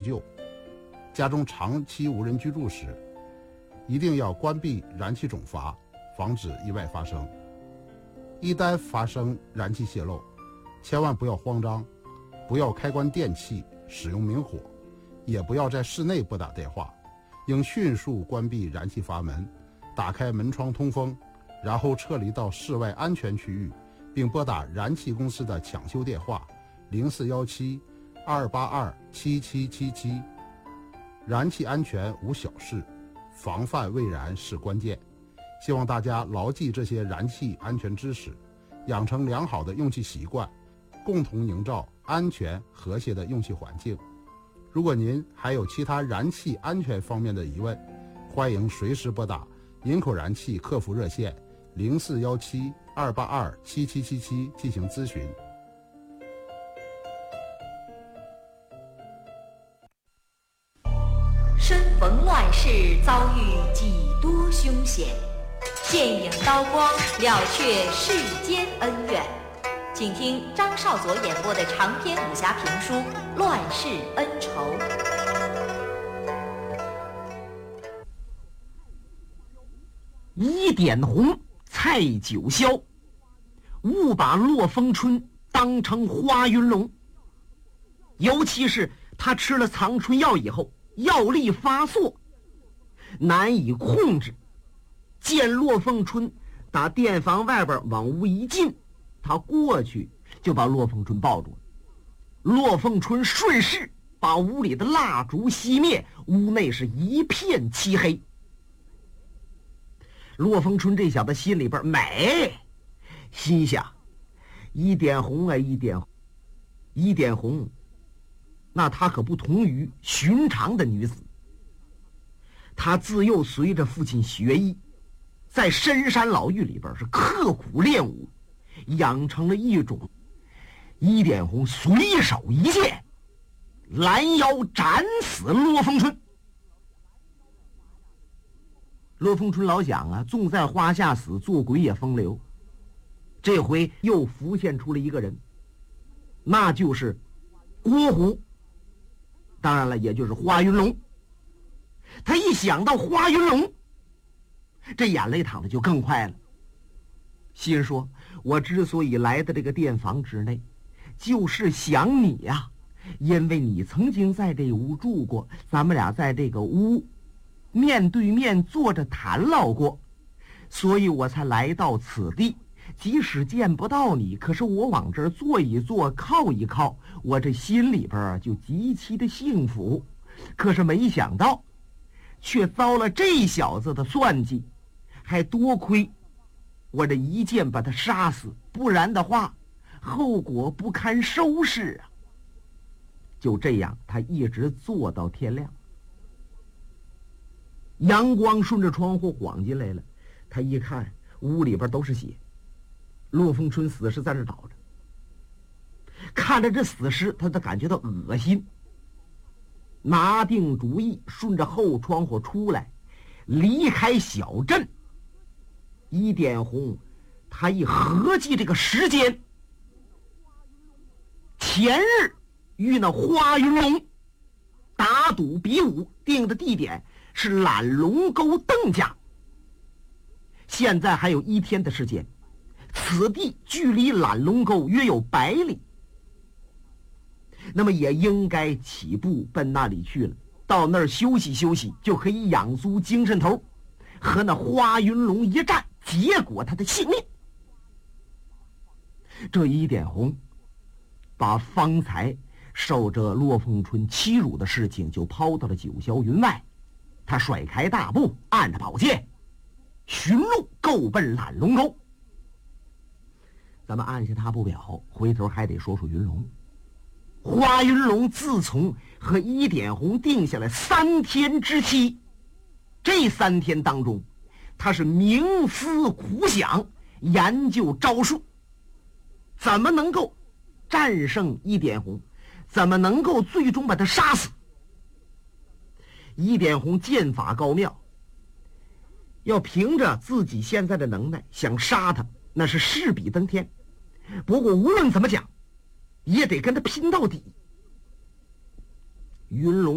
救。家中长期无人居住时，一定要关闭燃气总阀，防止意外发生。一旦发生燃气泄漏，千万不要慌张，不要开关电器使用明火，也不要在室内拨打电话，应迅速关闭燃气阀门，打开门窗通风，然后撤离到室外安全区域，并拨打燃气公司的抢修电话0417-282-7777。燃气安全无小事，防范未然是关键。希望大家牢记这些燃气安全知识，养成良好的用气习惯，共同营造安全和谐的用气环境。如果您还有其他燃气安全方面的疑问，欢迎随时拨打营口燃气客服热线0417-282-7777进行咨询。 身逢乱世，遭遇几多凶险，剑影刀光，了却世间恩怨。请听张少佐演播的长篇武侠评书《乱世恩仇》。 一点红，蔡九霄，误把骆风春当成花云龙。尤其是他吃了藏春药以后，药力发作，难以控制。见骆凤春打店房外边往屋一进，他过去就把骆凤春抱住了。骆凤春顺势把屋里的蜡烛熄灭，屋内是一片漆黑。骆凤春这小子心里边美，心想：一点红啊，一点红，那她可不同于寻常的女子。她自幼随着父亲学艺，在深山老峪里边是刻苦练武，养成了一种一点红随手一剑，拦腰斩死骆凤春。骆凤春老想啊，纵在花下死，做鬼也风流。这回又浮现出了一个人，那就是郭虎，当然了，也就是花云龙。他一想到花云龙，这眼泪淌的就更快了，心说：我之所以来的这个店房之内，就是想你呀，因为你曾经在这屋住过，咱们俩在这个屋面对面坐着谈唠过，所以我才来到此地。即使见不到你，可是我往这儿坐一坐，靠一靠，我这心里边就极其的幸福。可是没想到，却遭了这小子的算计，还多亏我这一剑把他杀死，不然的话，后果不堪收拾啊！就这样，他一直坐到天亮。阳光顺着窗户晃进来了，他一看屋里边都是血，骆凤春死尸在那倒着。看着这死尸，他都感觉到恶心，拿定主意顺着后窗户出来，离开小镇。一点红他一合计这个时间，前日与那花云龙打赌比武，定的地点是懒龙沟邓家，现在还有1天的时间，此地距离懒龙沟约有100里，那么也应该起步奔那里去了。到那儿休息休息，就可以养足精神头，和那花云龙一战，结果他的性命。这一点红把方才受着骆凤春欺辱的事情就抛到了九霄云外，他甩开大步，按着宝剑寻路够奔懒龙沟。咱们按下他不表，回头还得说说云龙。花云龙自从和一点红定下来3天之期，这3天当中，他是冥思苦想，研究招数，怎么能够战胜一点红，怎么能够最终把他杀死。一点红剑法高妙，要凭着自己现在的能耐想杀他，那是势比登天。不过无论怎么讲，也得跟他拼到底。云龙